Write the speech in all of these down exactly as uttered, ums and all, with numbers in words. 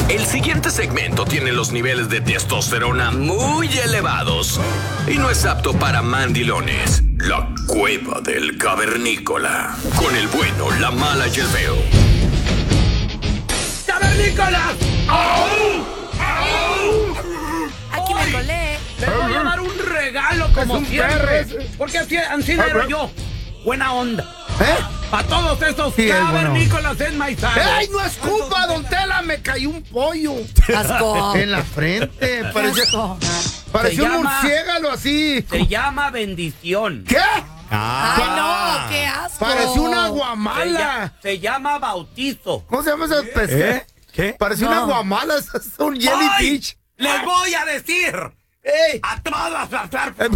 El siguiente segmento tiene los niveles de testosterona muy elevados y no es apto para mandilones. La cueva del cavernícola. Con el bueno, la mala y el feo. ¡Cavernícolas! ¡Au! ¡Au! Aquí me colé. Le voy a dar un regalo como siempre. Porque así, así era yo. Buena onda. ¿Eh? Para todos esos Sí, cavernícolas enmaizados. ¡Ey, no es culpa, don Tela! Me cayó un pollo. Asco. En la frente. Parecía, Asco. parecía Se un llama- murciélago así. Se llama bendición. ¿Qué? Ay, no, qué asco. Parecía una Se, guamala. lla- se llama bautizo. ¿Cómo se llama ese pescado? ¿Eh? ¿Qué? Parecía una No. guamala. Es un ¡Ay! jellyfish. Les voy a decir ¡Ey! a todas las ¡Ah,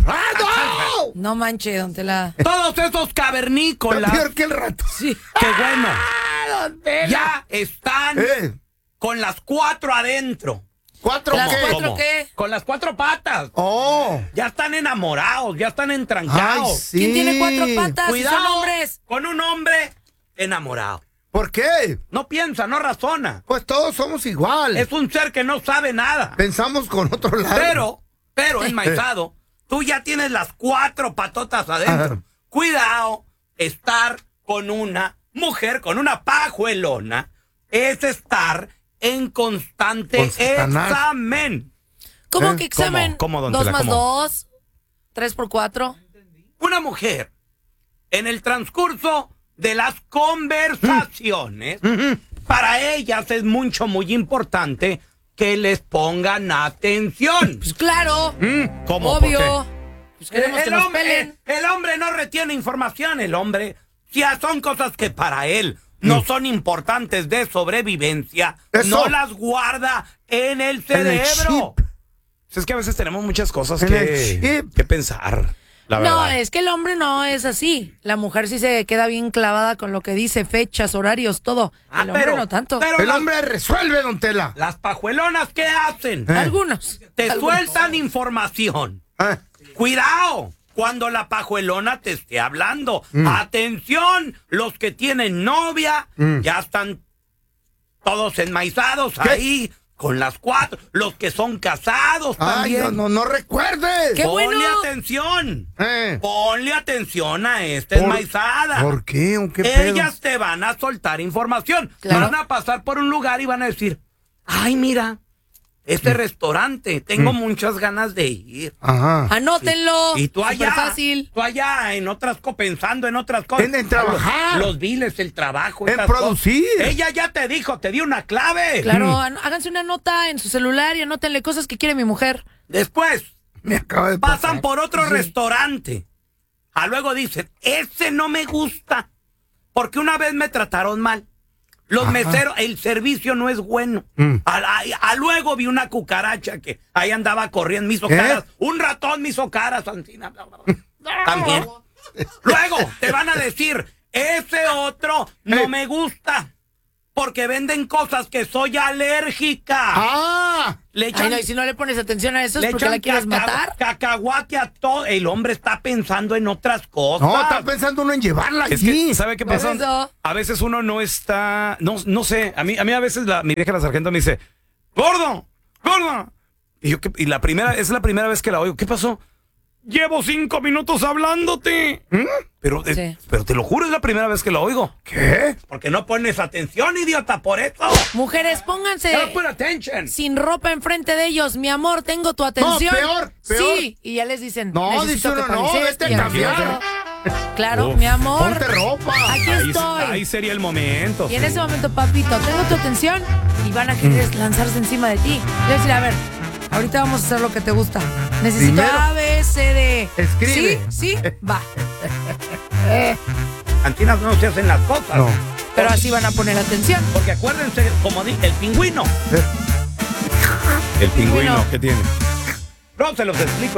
no! No manche, don Tela. todos esos Está cavernícolas. peor que el rato. Sí. ¡Qué bueno! ¡Ah, don Tela! Ya están ¿Eh? con las cuatro adentro. ¿Cuatro ¿Las qué? cuatro ¿Cómo? qué? Con las cuatro patas. ¡Oh! Ya están enamorados, ya están ¡Ay, entrancados. sí! ¿Quién tiene cuatro patas? Si Cuidado son hombres. con un hombre enamorado. ¿Por qué? No piensa, no razona. Pues todos somos igual. Es un ser que no sabe nada. Pensamos con otro lado. Pero, pero enmaizado, tú ya tienes las cuatro patotas adentro. Ah. Cuidado, estar con una mujer, con una pajuelona, es estar en constante Con Satanás. examen. ¿Cómo ¿Eh? que examen? ¿Cómo? ¿Cómo, don Dos Tela? más ¿Cómo? dos. Tres por cuatro. Una mujer, en el transcurso de las conversaciones, para ellas es mucho, muy importante que les pongan atención. Pues claro. ¿Cómo? Obvio. ¿Por Pues queremos el, que nos hombre, pelen. el hombre no retiene información, el hombre, si son cosas que para él no son importantes de sobrevivencia, Eso. no las guarda en el En el cerebro. chip. Es que a veces tenemos muchas cosas En el que, chip. que pensar, la No, verdad. es que el hombre no es así. La mujer sí se queda bien clavada con lo que dice, fechas, horarios, todo. Ah, el hombre pero- no tanto. pero El las- hombre resuelve, don Tela. Las pajuelonas, ¿qué hacen? ¿Eh? Algunos. Te Algunos. sueltan información. Ah, Cuidado cuando la pajuelona te esté hablando. Mm. Atención, los que tienen novia Mm. ya están todos enmaizados ¿Qué? ahí con las cuatro. Los que son casados Ay, también. no, no, no recuerdes. ¿Qué? Ponle bueno! atención. Eh, Ponle atención a esta ¿Por- enmaizada. ¿Por qué? ¿O qué pedo? Ellas te van a soltar información. Claro. Van a pasar por un lugar y van a decir, ay, mira, este restaurante, tengo muchas ganas de ir. Ajá. Anótenlo. Y tú allá, fácil. tú allá en otras co- pensando en otras cosas. En- en trabajar. Los, los biles, el trabajo. En esas producir. cosas. Ella ya te dijo, te dio una clave. Claro, an- háganse una nota en su celular y anótenle cosas que quiere mi mujer. Después Me acaba de pasan pasar. por otro restaurante. A luego dicen, ese no me gusta. Porque una vez me trataron mal. Los Ajá. meseros, el servicio no es bueno. Mm. A, a- a luego vi una cucaracha que ahí andaba corriendo, me hizo ¿Qué? caras. Un ratón me hizo caras, Ancina. También. Luego te van a decir, ese otro no Eh. me gusta. Porque venden cosas que soy alérgica. ¡Ah! Le Ay, echan, no, y si no le pones atención a eso es le porque echan la quieres caca- matar. cacahuate a todo. El hombre está pensando en otras cosas. No, está pensando uno en llevarla Es allí. que, ¿sabe qué Por pasa? eso. A veces uno no está, no, no sé, a mí, a mí a veces la, mi vieja la sargento me dice, gordo, gordo. Y yo, ¿qué? Y la primera, es la primera vez que la oigo. ¿Qué pasó? Llevo cinco minutos hablándote. ¿Mm? Pero, eh, Sí. pero te lo juro, es la primera vez que la oigo. ¿Qué? Porque no pones atención, idiota, por eso. Mujeres, pónganse No put attention. sin ropa enfrente de ellos. Mi amor, tengo tu atención. peor, peor. Sí, y ya les dicen. No, necesito dice que uno, no, panices vete a y cambiar. Claro, Uf, mi amor. Ponte ropa. Aquí Ahí, estoy. ahí sería el momento. Y en ese momento, papito, tengo tu atención y van a querer lanzarse encima de ti. Le decir, a ver, ahorita vamos a hacer lo que te gusta. Necesito Primero. A, B, C, D. Escribe. ¿Sí? Sí, va. Antinas no se hacen las cosas. No. Pero así van a poner atención. Porque acuérdense, como dije, el pingüino. El pingüino, Bueno. ¿qué tiene? No se los explico.